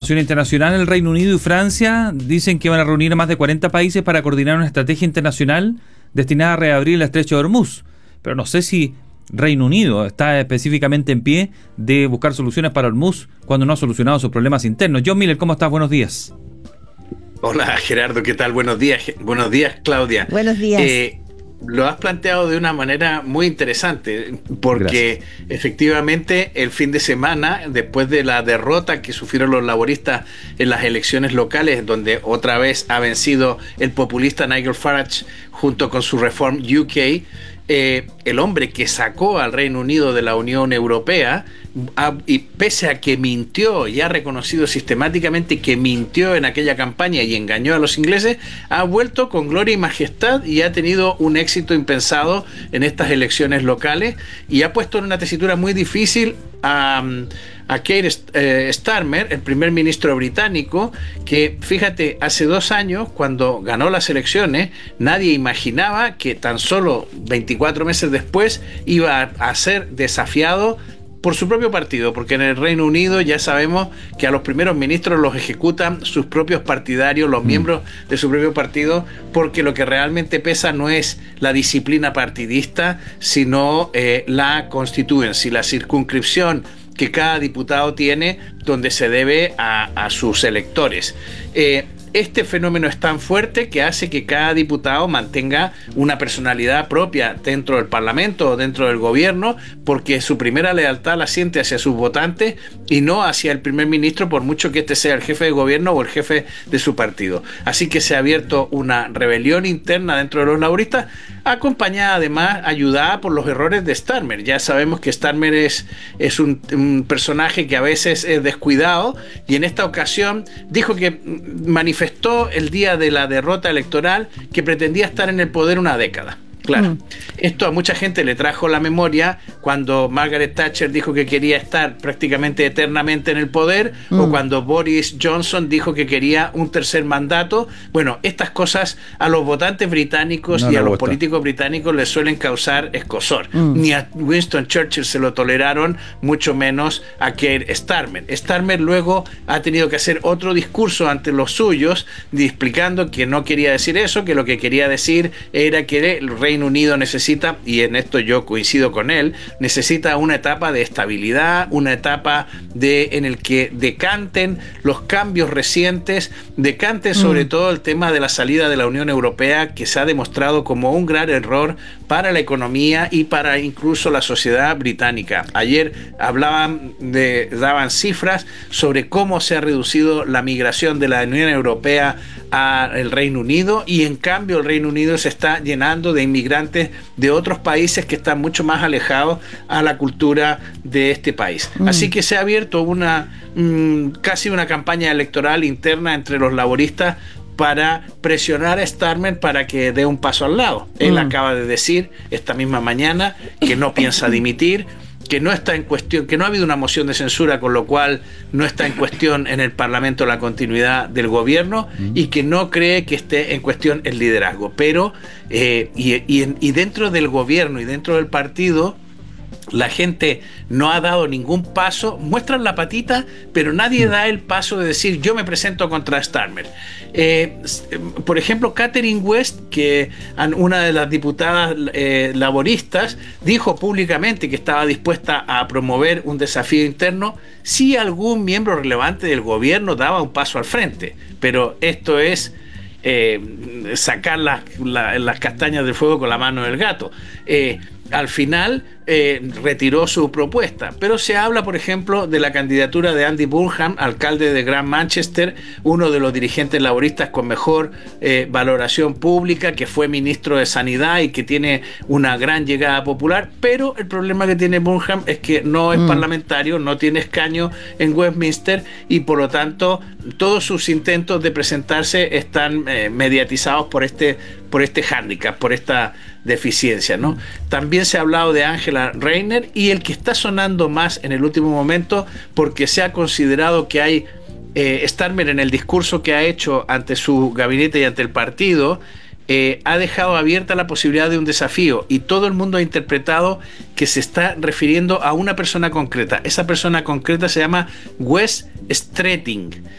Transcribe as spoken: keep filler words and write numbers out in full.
información internacional, el Reino Unido y Francia dicen que van a reunir a más de cuarenta países para coordinar una estrategia internacional destinada a reabrir el estrecho de Hormuz. Pero no sé si Reino Unido está específicamente en pie de buscar soluciones para Hormuz cuando no ha solucionado sus problemas internos. John Miller, ¿cómo estás? Buenos días. Hola Gerardo, ¿qué tal? Buenos días. Buenos días, Claudia. Buenos días. Eh, Lo has planteado de una manera muy interesante, porque Gracias. Efectivamente el fin de semana, después de la derrota que sufrieron los laboristas en las elecciones locales, donde otra vez ha vencido el populista Nigel Farage junto con su Reform U K, eh, el hombre que sacó al Reino Unido de la Unión Europea, ha, y pese a que mintió y ha reconocido sistemáticamente que mintió en aquella campaña y engañó a los ingleses, ha vuelto con gloria y majestad y ha tenido un éxito impensado en estas elecciones locales y ha puesto en una tesitura muy difícil a, a Keir Starmer, el primer ministro británico, que fíjate, hace dos años cuando ganó las elecciones nadie imaginaba que tan solo veinticuatro meses después iba a ser desafiado por su propio partido, porque en el Reino Unido ya sabemos que a los primeros ministros los ejecutan sus propios partidarios, los mm. miembros de su propio partido, porque lo que realmente pesa no es la disciplina partidista, sino eh, la constituency, la circunscripción que cada diputado tiene, donde se debe a, a sus electores. Eh, Este fenómeno es tan fuerte que hace que cada diputado mantenga una personalidad propia dentro del Parlamento o dentro del gobierno, porque su primera lealtad la siente hacia sus votantes y no hacia el primer ministro, por mucho que este sea el jefe de gobierno o el jefe de su partido. Así que se ha abierto una rebelión interna dentro de los laboristas, acompañada además, ayudada por los errores de Starmer. Ya sabemos que Starmer es, es un, un personaje que a veces es descuidado, y en esta ocasión dijo que manifestó manifestó el día de la derrota electoral que pretendía estar en el poder una década. Claro, mm. esto a mucha gente le trajo la memoria cuando Margaret Thatcher dijo que quería estar prácticamente eternamente en el poder, mm. o cuando Boris Johnson dijo que quería un tercer mandato. Bueno, estas cosas a los votantes británicos no y a los gusta. políticos británicos les suelen causar escosor. Mm. Ni a Winston Churchill se lo toleraron, mucho menos a Keir Starmer. Starmer luego ha tenido que hacer otro discurso ante los suyos, explicando que no quería decir eso, que lo que quería decir era que el Reino Unido necesita, y en esto yo coincido con él, necesita una etapa de estabilidad, una etapa de en el que decanten los cambios recientes, decanten sobre mm. todo el tema de la salida de la Unión Europea, que se ha demostrado como un gran error para la economía y para incluso la sociedad británica. Ayer hablaban de, daban cifras sobre cómo se ha reducido la migración de la Unión Europea al Reino Unido, y en cambio el Reino Unido se está llenando de inmigrantes de otros países que están mucho más alejados a la cultura de este país. Mm. Así que se ha abierto una mmm, casi una campaña electoral interna entre los laboristas para presionar a Starmer para que dé un paso al lado. Mm. Él acaba de decir esta misma mañana que no piensa dimitir, que no está en cuestión, que no ha habido una moción de censura, con lo cual no está en cuestión en el Parlamento la continuidad del gobierno, mm. y que no cree que esté en cuestión el liderazgo. Pero, eh, y, y, y dentro del gobierno y dentro del partido, la gente no ha dado ningún paso, muestran la patita, pero nadie da el paso de decir yo me presento contra Starmer. Eh, por ejemplo, Catherine West, que una de las diputadas eh, laboristas, dijo públicamente que estaba dispuesta a promover un desafío interno si algún miembro relevante del gobierno daba un paso al frente. Pero esto es eh, sacar las, la, las castañas del fuego con la mano del gato. Eh, al final eh, retiró su propuesta, pero se habla, por ejemplo, de la candidatura de Andy Burnham, alcalde de Gran Manchester, uno de los dirigentes laboristas con mejor eh, valoración pública, que fue ministro de Sanidad y que tiene una gran llegada popular. Pero el problema que tiene Burnham es que no es mm. parlamentario, no tiene escaño en Westminster, y por lo tanto todos sus intentos de presentarse están eh, mediatizados por este por este hándicap, por esta deficiencia, ¿no? También se ha hablado de Angela Rayner, y el que está sonando más en el último momento, porque se ha considerado que hay eh, Starmer, en el discurso que ha hecho ante su gabinete y ante el partido, eh, ha dejado abierta la posibilidad de un desafío, y todo el mundo ha interpretado que se está refiriendo a una persona concreta. Esa persona concreta se llama Wes Streeting.